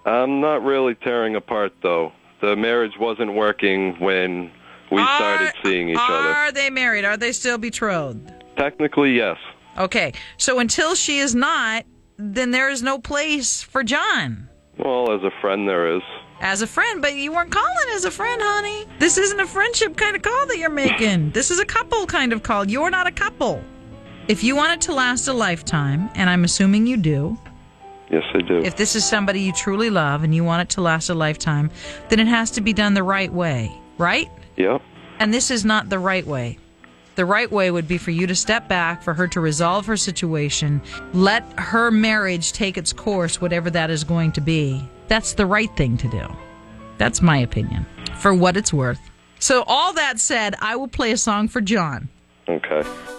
I'm not really tearing apart, though. The marriage wasn't working when we started seeing each other. Are they married? Are they still betrothed? Technically, yes. Okay, so until she is not, then there is no place for John. Well, as a friend, there is. As a friend, but you weren't calling as a friend, honey. This isn't a friendship kind of call that you're making. This is a couple kind of call. You're not a couple. If you want it to last a lifetime, and I'm assuming you do. Yes, I do. If this is somebody you truly love and you want it to last a lifetime, then it has to be done the right way, right? Yep. And this is not the right way. The right way would be for you to step back, for her to resolve her situation, let her marriage take its course, whatever that is going to be. That's the right thing to do. That's my opinion, for what it's worth. So all that said, I will play a song for John. Okay.